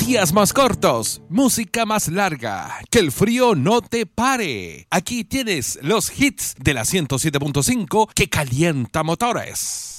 Días más cortos, música más larga, que el frío no te pare. Aquí tienes los hits de la 107.5 que calienta motores.